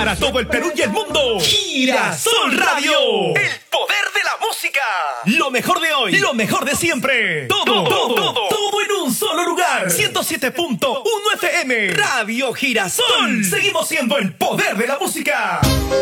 para todo el Perú y el mundo. Girasol Radio. El poder de la música. Lo mejor de hoy. Lo mejor de siempre. Todo en un solo lugar. 107.1 FM. Radio Girasol. Seguimos siendo el poder de la música.